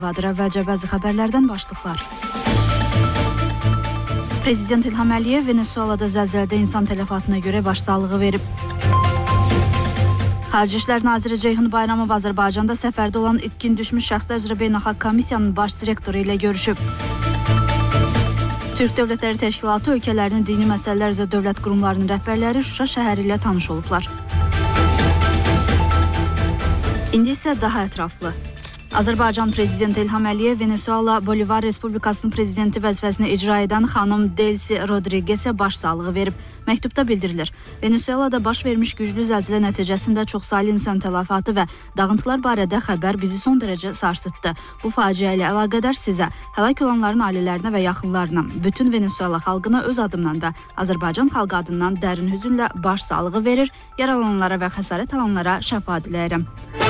Əvvəlcə bəzi xəbərlərdən başlıqlar. Prezident İlham Əliyev Venezuelada zəlzələdə insan tələfatına görə başsağlığı verib. Xarici İşlər Naziri Ceyhun Bayramov Azərbaycanda səfərdə olan itkin düşmüş şəxslər üzrə beynəlxalq komissiyanın baş direktoru ilə görüşüb. Türk Dövlətləri Təşkilatı ölkələrinin dini məsələlər üzrə dövlət qurumlarının rəhbərləri Şuşa şəhəri ilə tanış olublar. İndi isə daha ətraflı. Azərbaycan Prezidenti İlham Əliyev Venezuela Bolivar Respublikasının prezidenti vəzifəsini icra edən xanım Delsi Rodriguezə başsağlığı verib. Məktubda bildirilir, Venezuelada baş vermiş güclü zəlzələ nəticəsində çoxsaylı insan tələfatı və dağıntılar barədə xəbər bizi son dərəcə sarsıtdı. Bu faciə ilə əlaqədar sizə, həlak olanların ailələrinə və yaxınlarına, bütün Venezuela xalqına öz adımdan və Azərbaycan xalqı adından dərin hüzünlə başsağlığı verir, yaralananlara və xəsarət alanlara şəfa diləyirəm.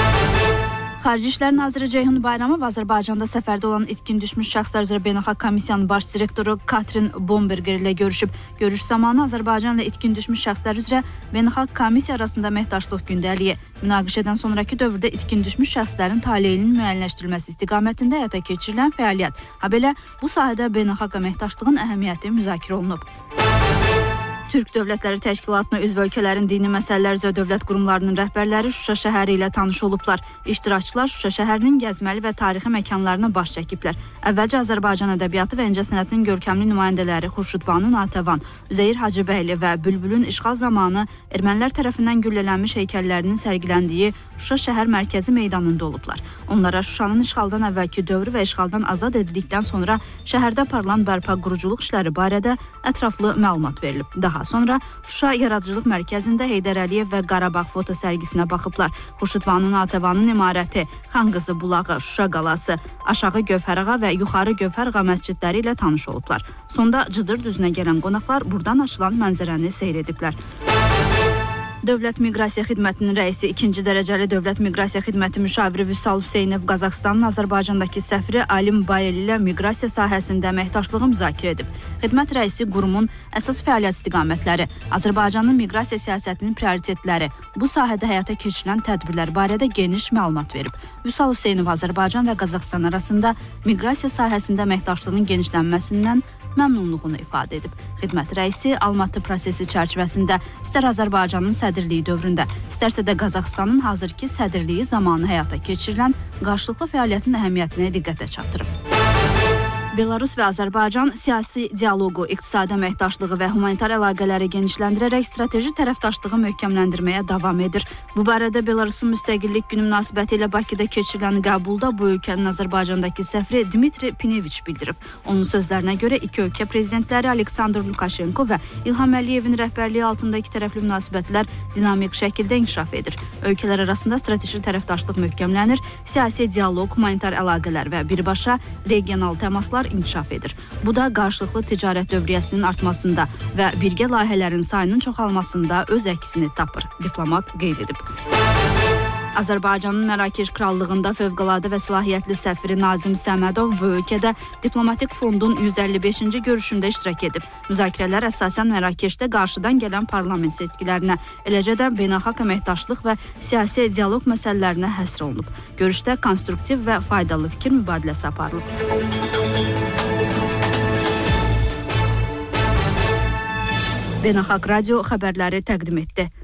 Xarici İşlər Naziri Ceyhun Bayramov Azərbaycanda səfərdə olan itkin düşmüş şəxslər üzrə beynəlxalq komissiyanın baş direktoru Katrin Bomberger ilə görüşüb. Görüş zamanı Azərbaycanla itkin düşmüş şəxslər üzrə beynəlxalq komissiya arasında əməkdaşlıq gündəliyi, münaqişədən sonrakı dövrdə itkin düşmüş şəxslərin taleyinin müəyyənləşdirilməsi istiqamətində həyata keçirilən fəaliyyət, habelə bu sahədə beynəlxalq əməkdaşlığın əhəmiyyəti müzakirə olunub. Türk Dövlətləri Təşkilatına üzv ölkələrin dini məsələlər üzrə dövlət qurumlarının rəhbərləri Şuşa şəhəri ilə tanış olublar. İştirakçılar Şuşa şəhərinin gəzməli və tarixi məkanlarına baş çəkiblər. Əvvəlcə Azərbaycan ədəbiyyatı və incəsənətinin görkəmli nümayəndələri Xurşud Banu Natəvan, Üzeyir Hacıbəyli və Bülbülün işğal zamanı ermənilər tərəfindən güllələnmiş heykəllərinin sərgiləndiyi Şuşa şəhər mərkəzi meydanında olublar. Onlara Şuşanın işğaldan əvvəlki dövrü və işğaldan azad edildikdən sonra şəhərdə aparılan bərpa quruculuq işləri barədə ətraflı məlumat verilib. Daha sonra Şuşa Yaradıcılıq Mərkəzində Heydər Əliyev və Qarabağ foto sərgisinə baxıblar. Xurşud Banu Natəvanın imarəti, Xanqızı bulağı, Şuşa qalası, Aşağı Gövhərağa və Yuxarı Gövhərağa məscidləri ilə tanış olublar. Sonda Cıdır düzünə gələn qonaqlar buradan açılan mənzərəni seyr ediblər. Dövlət Miqrasiya Xidmətinin rəisi 2-ci dərəcəli Dövlət Miqrasiya Xidməti müşaviri Vüsal Hüseynov Qazaxıstanın Azərbaycandakı səfiri Alim Bayeli ilə miqrasiya sahəsində əməkdaşlığı müzakirə edib. Xidmət rəisi qurumun əsas fəaliyyət istiqamətləri, Azərbaycanın miqrasiya siyasətinin prioritetləri, bu sahədə həyata keçirilən tədbirlər barədə geniş məlumat verib. Vüsal Hüseynov Azərbaycan və Qazaxıstan arasında miqrasiya sahəsində əməkdaşlığın genişlənməsindən məmnunluğunu ifadə edib. Xidmət rəisi Almatı prosesi çərçivəsində istər Azərbaycanın sədrliyi dövründə, istərsə də Qazaxıstanın hazırki sədrliyi zamanı həyata keçirilən qarşılıqlı fəaliyyətin əhəmiyyətini diqqətə çatdırıb. Belarus və Azərbaycan siyasi dialoqu, iqtisadi əməkdaşlığı və humanitar əlaqələri genişləndirərək strateji tərəfdaşlığı möhkəmləndirməyə davam edir. Bu barədə Belarusun müstəqillik günü münasibəti ilə Bakıda keçirilən qəbulda bu ölkənin Azərbaycandakı səfiri Dmitri Pineviç bildirib. Onun sözlərinə görə iki ölkə prezidentləri Aleksandr Lukashenko və İlham Əliyevin rəhbərliyi altında iki tərəfli münasibətlər dinamik şəkildə inkişaf edir. Ölkələr arasında strateji tərəfdaşlıq möhkəmlənir, siyasi dialoq, humanitar əlaqələr və birbaşa regional təmaslar inkişaf edir. Bu da qarşılıqlı ticarət dövriyyəsinin artmasında və birgə layihələrin sayının çoxalmasında öz əksini tapır, diplomat qeyd edib. Azərbaycanın Mərakeş Krallığında fövqəladə və səlahiyyətli səfiri Nazim Səmədov bu ölkədə diplomatik fondun 155-ci görüşündə iştirak edib. Müzakirələr əsasən Mərakeşdə qarşıdan gələn parlament seçkilərinə, eləcə də beynəlxalq əməkdaşlıq və siyasi dialoq məsələlərinə həsr olunub. Görüşdə konstruktiv və faydalı fikir mübadiləsi aparılıb. Beynəlxalq Radio xəbərləri təqdim etdi.